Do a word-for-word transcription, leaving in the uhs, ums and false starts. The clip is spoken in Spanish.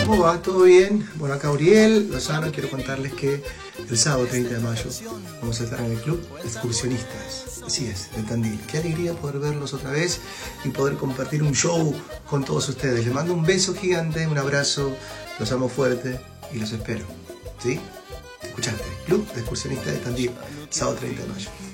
¿Cómo va? ¿Todo bien? Bueno, acá Uriel Lozano, quiero contarles que el sábado treinta de mayo vamos a estar en el Club Excursionistas. Así es, de Tandil. Qué alegría poder verlos otra vez y poder compartir un show con todos ustedes. Les mando un beso gigante, un abrazo, los amo fuerte y los espero. ¿Sí? Escuchaste, Club Excursionistas de Tandil, sábado treinta de mayo.